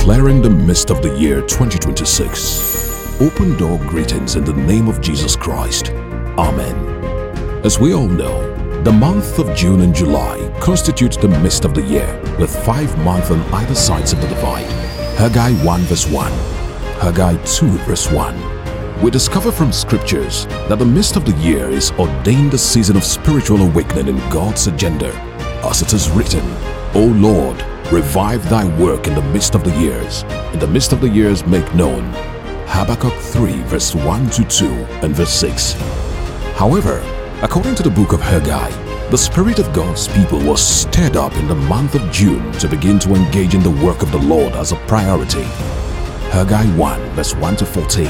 declaring the midst of the year 2026. Open door greetings in the name of Jesus Christ. Amen. As we all know, the month of June and July constitute the midst of the year, with 5 months on either sides of the divide. Haggai 1 verse 1, Haggai 2 verse 1. We discover from scriptures that the midst of the year is ordained a season of spiritual awakening in God's agenda. As it is written, O Lord, revive thy work in the midst of the years. In the midst of the years make known. Habakkuk 3 verse 1 to 2 and verse 6. However, according to the book of Haggai, the Spirit of God's people was stirred up in the month of June to begin to engage in the work of the Lord as a priority. Haggai 1 verse 1 to 14.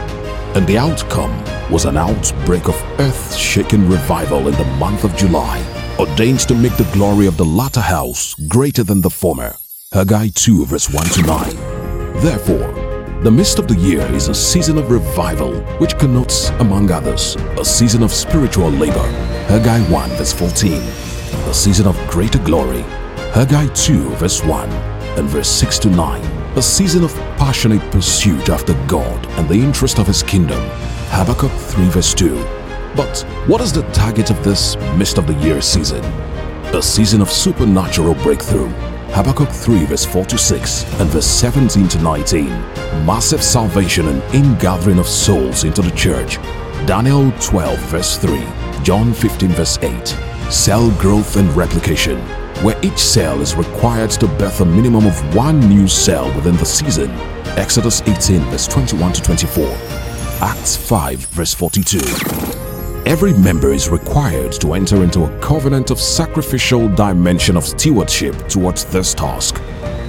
And the outcome was an outbreak of earth-shaking revival in the month of July, ordained to make the glory of the latter house greater than the former. Haggai 2 verse 1 to 9. Therefore, the midst of the year is a season of revival, which connotes, among others, a season of spiritual labor. Haggai 1 verse 14. A season of greater glory. Haggai 2 verse 1 and verse 6 to 9. A season of passionate pursuit after God and the interest of His kingdom. Habakkuk 3 verse 2. But what is the target of this midst of the year season? A season of supernatural breakthrough. Habakkuk 3 verse 4 to 6 and verse 17 to 19. Massive salvation and ingathering of souls into the church. Daniel 12 verse 3. John 15 verse 8. Cell growth and replication, where each cell is required to birth a minimum of 1 new cell within the season. Exodus 18 verse 21 to 24. Acts 5 verse 42. Every member is required to enter into a covenant of sacrificial dimension of stewardship towards this task.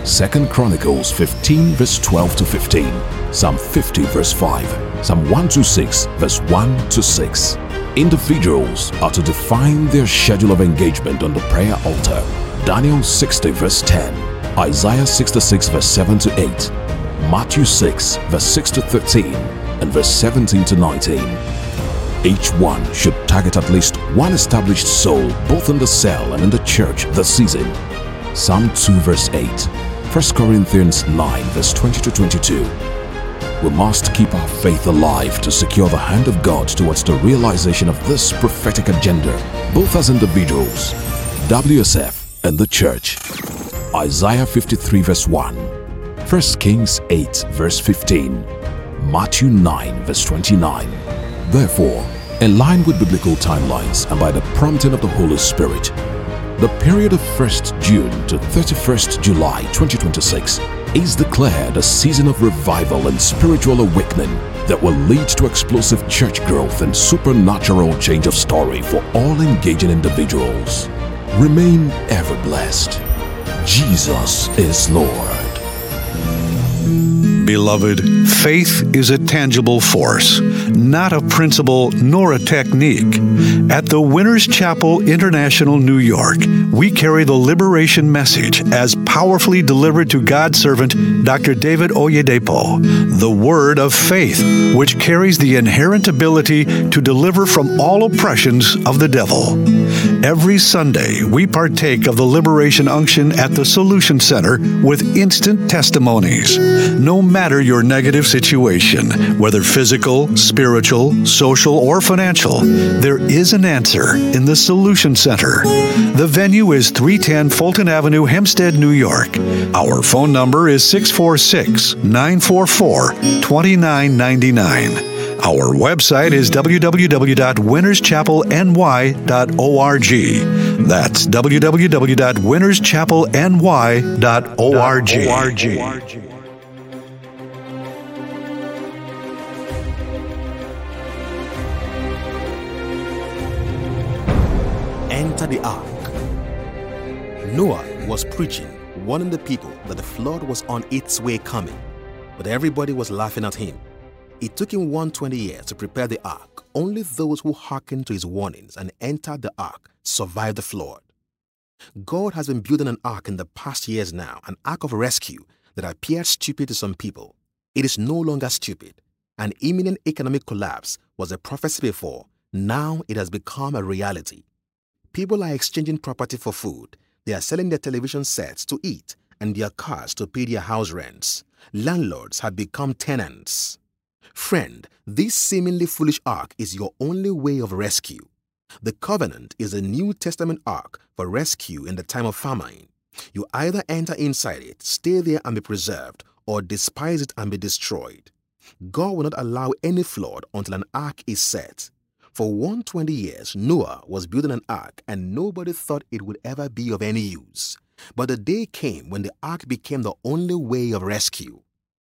2 Chronicles 15 verse 12 to 15, Psalm 50 verse 5, Psalm 126 verse 1 to 6. Individuals are to define their schedule of engagement on the prayer altar. Daniel 60 verse 10, Isaiah 66 verse 7 to 8, Matthew 6 verse 6 to 13, and verse 17 to 19. Each one should target at least 1 established soul both in the cell and in the church this season. Psalm 2 verse 8, 1 Corinthians 9 verse 20 to 22. We must keep our faith alive to secure the hand of God towards the realization of this prophetic agenda, both as individuals, WSF, and the church. Isaiah 53 verse 1, 1 Kings 8 verse 15, Matthew 9 verse 29. Therefore, in line with biblical timelines and by the prompting of the Holy Spirit, the period of 1st June to 31st July 2026 is declared a season of revival and spiritual awakening that will lead to explosive church growth and supernatural change of story for all engaging individuals. Remain ever blessed. Jesus is Lord. Beloved, faith is a tangible force, not a principle nor a technique. At the Winners Chapel International, New York, we carry the liberation message as powerfully delivered to God's servant, Dr. David Oyedepo, the word of faith, which carries the inherent ability to deliver from all oppressions of the devil. Every Sunday, we partake of the liberation unction at the Solution Center with instant testimonies. No matter your negative situation, whether physical, spiritual, social, or financial, there is an answer in the Solution Center. The venue is 310 Fulton Avenue, Hempstead, New York. Our phone number is 646-944-2999. Our website is www.winnerschapelny.org. That's www.winnerschapelny.org. Enter the ark. Noah was preaching, warning the people that the flood was on its way coming, but everybody was laughing at him. It took him 120 years to prepare the ark. Only those who hearkened to his warnings and entered the ark survived the flood. God has been building an ark in the past years now, an ark of rescue that appeared stupid to some people. It is no longer stupid. An imminent economic collapse was a prophecy before. Now it has become a reality. People are exchanging property for food. They are selling their television sets to eat and their cars to pay their house rents. Landlords had become tenants. Friend, this seemingly foolish ark is your only way of rescue. The covenant is a New Testament ark for rescue in the time of famine. You either enter inside it, stay there and be preserved, or despise it and be destroyed. God will not allow any flood until an ark is set. For 120 years, Noah was building an ark and nobody thought it would ever be of any use. But the day came when the ark became the only way of rescue.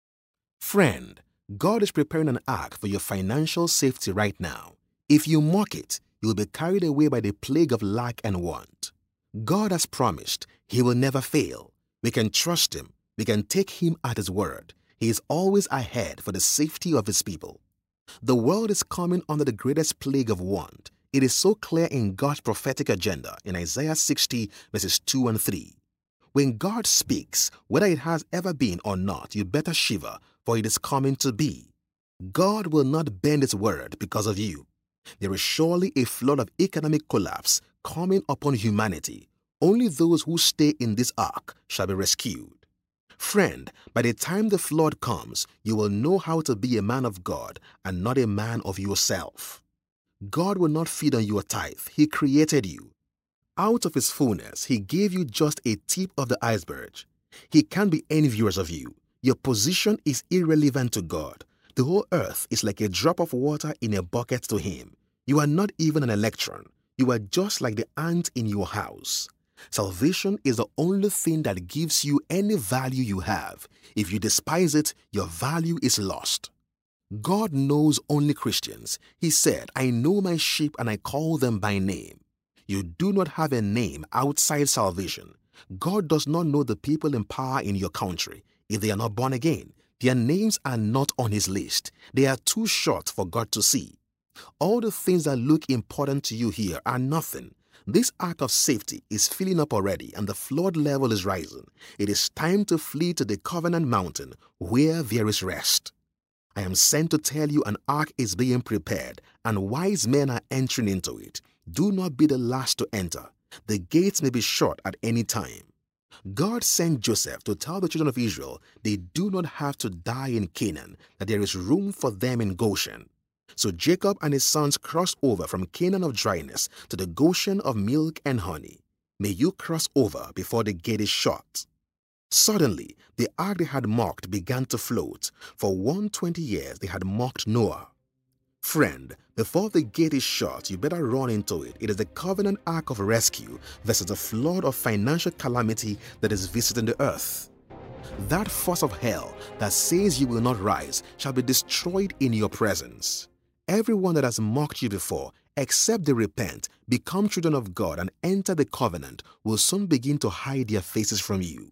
Friend, God is preparing an ark for your financial safety right now. If you mock it, you will be carried away by the plague of lack and want. God has promised He will never fail. We can trust Him. We can take Him at His word. He is always ahead for the safety of His people. The world is coming under the greatest plague of want. It is so clear in God's prophetic agenda in Isaiah 60 verses 2 and 3. When God speaks, whether it has ever been or not, you better shiver, for it is coming to be. God will not bend His word because of you. There is surely a flood of economic collapse coming upon humanity. Only those who stay in this ark shall be rescued. Friend, by the time the flood comes, you will know how to be a man of God and not a man of yourself. God will not feed on your tithe. He created you. Out of His fullness, He gave you just a tip of the iceberg. He can't be envious of you. Your position is irrelevant to God. The whole earth is like a drop of water in a bucket to Him. You are not even an electron. You are just like the ant in your house. Salvation is the only thing that gives you any value you have. If you despise it, your value is lost. God knows only Christians. He said, I know my sheep and I call them by name. You do not have a name outside salvation. God does not know the people in power in your country. If they are not born again, their names are not on His list. They are too short for God to see. All the things that look important to you here are nothing. This ark of safety is filling up already and the flood level is rising. It is time to flee to the covenant mountain where there is rest. I am sent to tell you an ark is being prepared and wise men are entering into it. Do not be the last to enter. The gates may be shut at any time. God sent Joseph to tell the children of Israel they do not have to die in Canaan, that there is room for them in Goshen. So Jacob and his sons crossed over from Canaan of dryness to the Goshen of milk and honey. May you cross over before the gate is shut. Suddenly, the ark they had mocked began to float. For 120 years they had mocked Noah. Friend, before the gate is shut, you better run into it. It is the covenant ark of rescue versus the flood of financial calamity that is visiting the earth. That force of hell that says you will not rise shall be destroyed in your presence. Everyone that has mocked you before, except they repent, become children of God and enter the covenant, will soon begin to hide their faces from you.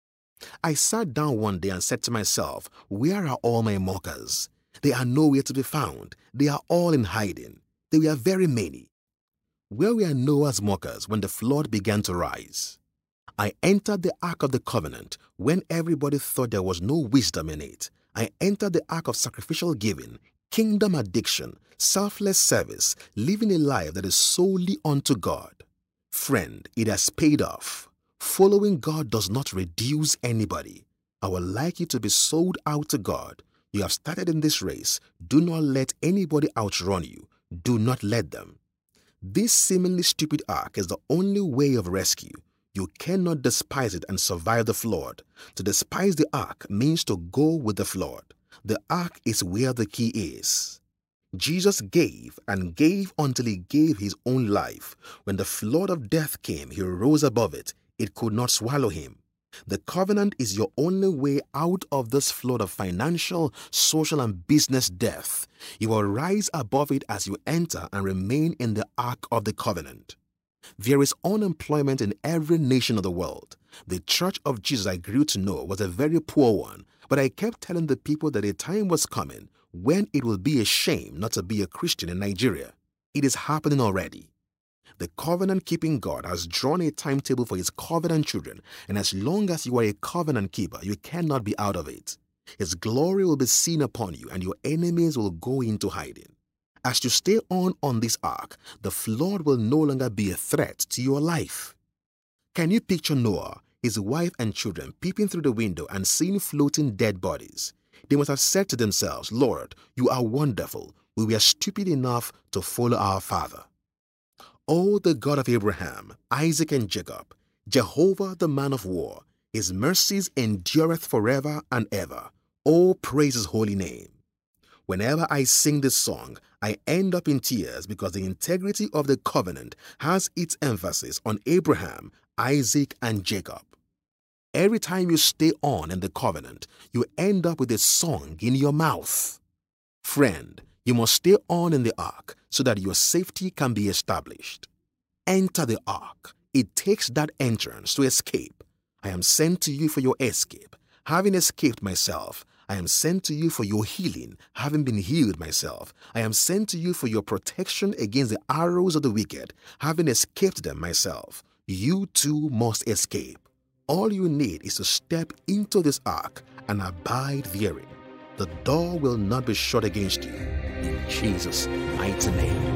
I sat down one day and said to myself, where are all my mockers? They are nowhere to be found. They are all in hiding. They were very many. Where were Noah's mockers when the flood began to rise? I entered the ark of the covenant when everybody thought there was no wisdom in it. I entered the ark of sacrificial giving, kingdom addiction, selfless service, living a life that is solely unto God. Friend, it has paid off. Following God does not reduce anybody. I would like you to be sold out to God. You have started in this race. Do not let anybody outrun you. Do not let them. This seemingly stupid ark is the only way of rescue. You cannot despise it and survive the flood. To despise the ark means to go with the flood. The ark is where the key is. Jesus gave and gave until He gave His own life. When the flood of death came, He rose above it. It could not swallow Him. The covenant is your only way out of this flood of financial, social, and business death. You will rise above it as you enter and remain in the ark of the covenant. There is unemployment in every nation of the world. The church of Jesus I grew to know was a very poor one, but I kept telling the people that a time was coming when it will be a shame not to be a Christian in Nigeria. It is happening already. The covenant-keeping God has drawn a timetable for His covenant children, and as long as you are a covenant keeper, you cannot be out of it. His glory will be seen upon you, and your enemies will go into hiding. As you stay on this ark, the flood will no longer be a threat to your life. Can you picture Noah? his wife and children peeping through the window and seeing floating dead bodies. They must have said to themselves, "Lord, you are wonderful. We were stupid enough to follow our father." O the God of Abraham, Isaac, and Jacob, Jehovah the man of war, his mercies endureth forever and ever. Oh, praise his holy name. Whenever I sing this song, I end up in tears because the integrity of the covenant has its emphasis on Abraham, Isaac, and Jacob. Every time you stay on in the covenant, you end up with a song in your mouth. Friend, you must stay on in the ark so that your safety can be established. Enter the ark. It takes that entrance to escape. I am sent to you for your escape. Having escaped myself, I am sent to you for your healing, having been healed myself. I am sent to you for your protection against the arrows of the wicked, having escaped them myself. You too must escape. All you need is to step into this ark and abide therein. The door will not be shut against you. In Jesus' mighty name.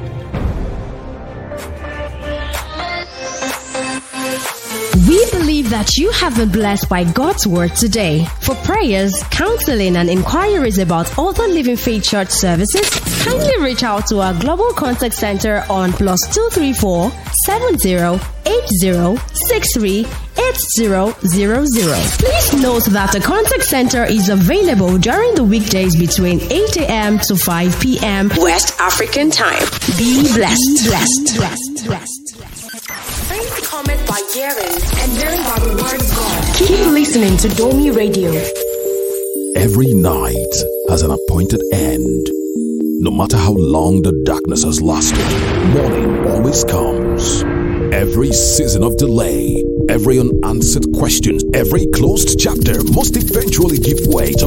We believe that you have been blessed by God's word today. For prayers, counseling, and inquiries about other Living Faith Church services, kindly reach out to our Global Contact Center on +234 70 80 63 8000. Please note that the contact center is available during the weekdays between 8 a.m. to 5 p.m. West African time. Be blessed. Friends, comment by hearing and learn by the word of God. Keep listening to Domi Radio. Every night has an appointed end. No matter how long the darkness has lasted, morning always comes. Every season of delay, every unanswered question, every closed chapter must eventually give way to